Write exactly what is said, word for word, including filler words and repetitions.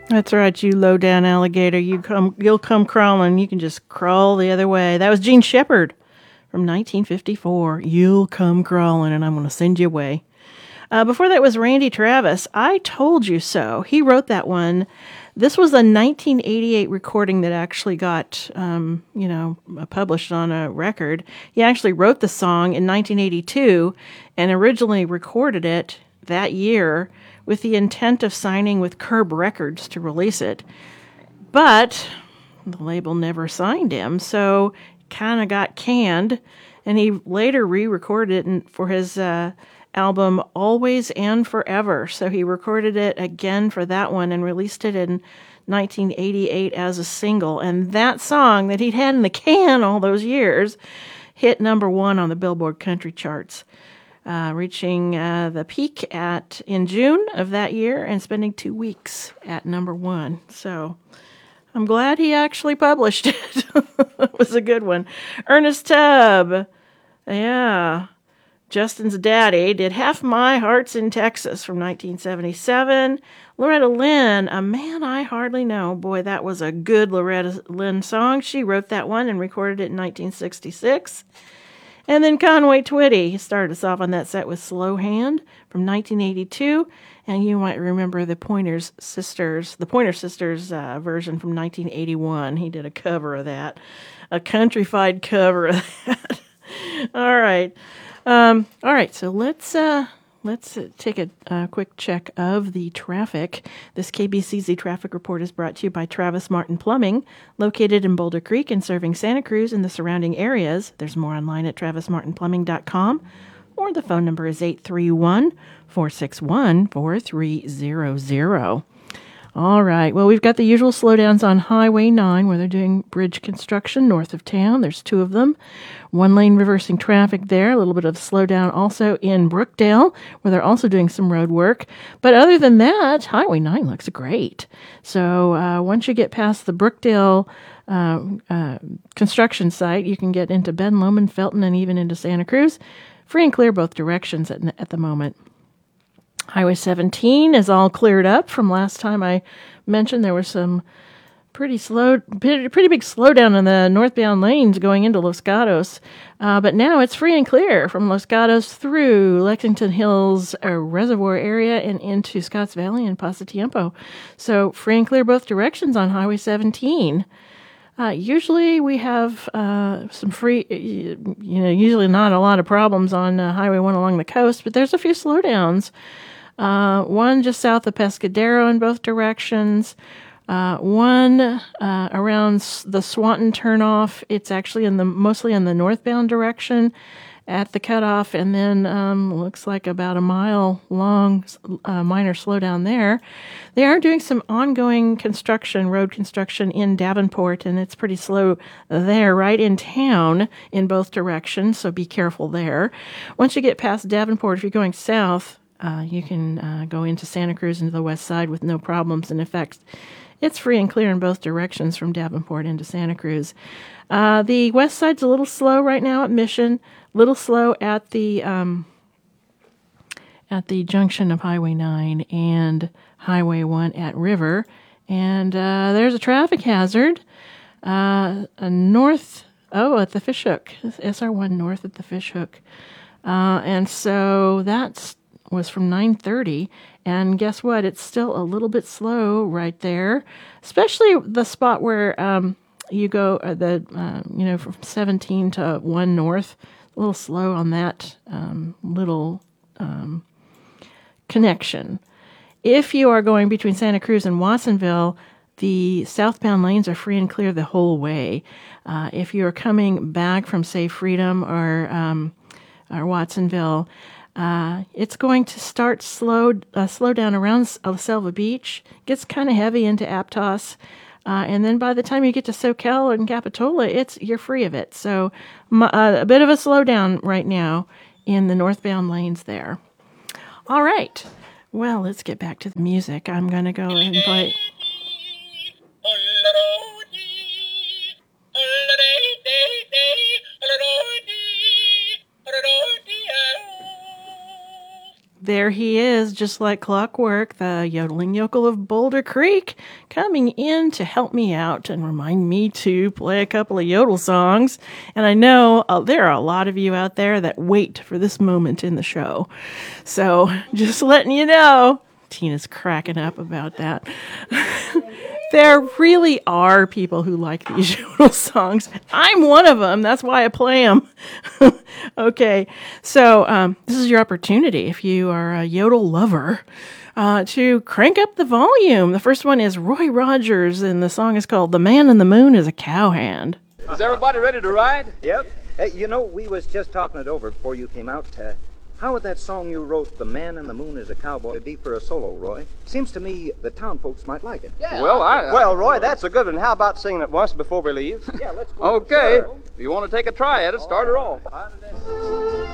That's right, you low down alligator. You come, you'll come crawling. You can just crawl the other way. That was Gene Shepard from nineteen fifty-four. You'll come crawling, and I'm going to send you away. Uh, before that was Randy Travis. I Told You So. He wrote that one. This was a nineteen eighty-eight recording that actually got, um, you know, published on a record. He actually wrote the song in nineteen eighty-two and originally recorded it that year with the intent of signing with Curb Records to release it. But the label never signed him, so kind of got canned, and he later re-recorded it for his uh, album Always and Forever. So he recorded it again for that one and released it in nineteen eighty-eight as a single. And that song that he'd had in the can all those years hit number one on the Billboard country charts, uh, reaching uh, the peak at in June of that year and spending two weeks at number one. So I'm glad he actually published it. It was a good one. Ernest Tubb, yeah, Justin's daddy, did Half My Heart's in Texas from nineteen seventy-seven. Loretta Lynn, A Man I Hardly Know. Boy, that was a good Loretta Lynn song. She wrote that one and recorded it in nineteen sixty-six. And then Conway Twitty started us off on that set with Slow Hand from nineteen eighty-two. And you might remember the Pointer Sisters, the Pointer Sisters uh, version from nineteen eighty-one. He did a cover of that, a countrified cover of that. All right. Um, all right, so let's uh, let's uh, take a, a quick check of the traffic. This K B C Z traffic report is brought to you by Travis Martin Plumbing, located in Boulder Creek and serving Santa Cruz and the surrounding areas. There's more online at travis martin plumbing dot com, or the phone number is eight three one, four six one, four three zero zero. All right. Well, we've got the usual slowdowns on Highway nine where they're doing bridge construction north of town. There's two of them. One lane reversing traffic there. A little bit of slowdown also in Brookdale where they're also doing some road work. But other than that, Highway nine looks great. So uh, once you get past the Brookdale uh, uh, construction site, you can get into Ben Lomond, Felton, and even into Santa Cruz. Free and clear both directions at, at the moment. Highway seventeen is all cleared up from last time I mentioned. There was some pretty slow, pretty big slowdown in the northbound lanes going into Los Gatos. Uh, but now it's free and clear from Los Gatos through Lexington Hills uh, Reservoir area and into Scotts Valley and Paso Tiempo. So free and clear both directions on Highway seventeen. Uh, usually we have uh, some free, you know, usually not a lot of problems on uh, Highway one along the coast, but there's a few slowdowns. Uh, one just south of Pescadero in both directions. Uh, one uh, around the Swanton turnoff. It's actually in the mostly in the northbound direction at the cutoff, and then um, looks like about a mile long uh, minor slowdown there. They are doing some ongoing construction, road construction in Davenport, and it's pretty slow there, right in town in both directions, so be careful there. Once you get past Davenport, if you're going south, Uh, you can uh, go into Santa Cruz into the west side with no problems. And in fact, it's free and clear in both directions from Davenport into Santa Cruz. Uh, the west side's a little slow right now at Mission, a little slow at the um, at the junction of Highway nine and Highway one at River. And uh, there's a traffic hazard uh, a north, oh, at the Fishhook, S R one north at the Fishhook. Uh, and so that's was from nine thirty, and guess what? It's still a little bit slow right there, especially the spot where um, you go, uh, the uh, you know, from seventeen to one north, a little slow on that um, little um, connection. If you are going between Santa Cruz and Watsonville, the southbound lanes are free and clear the whole way. Uh, if you're coming back from, say, Freedom or um, or Watsonville, Uh, it's going to start slow, uh, slow down around La Selva Beach, gets kind of heavy into Aptos, uh, and then by the time you get to Soquel and Capitola, it's you're free of it. So uh, a bit of a slowdown right now in the northbound lanes there. All right, well, let's get back to the music. I'm going to go ahead and play. there he is, just like clockwork, the yodeling yokel of Boulder Creek, coming in to help me out and remind me to play a couple of yodel songs. And I know uh, there are a lot of you out there that wait for this moment in the show. So just letting you know, Tina's cracking up about that. There really are people who like these yodel songs. I'm one of them. That's why I play them. Okay, so um, this is your opportunity, if you are a yodel lover, uh, to crank up the volume. The first one is Roy Rogers, and the song is called The Man in the Moon is a Cowhand. Is everybody ready to ride? Yep. Hey, you know, we was just talking it over before you came out. Uh, how would that song you wrote, The Man in the Moon is a Cowboy, be for a solo, Roy? Seems to me the town folks might like it. Yeah. Well, I... I well, Roy, that's a good one. How about singing it once before we leave? Yeah, let's go. Okay. If you want to take a try at it, start her off.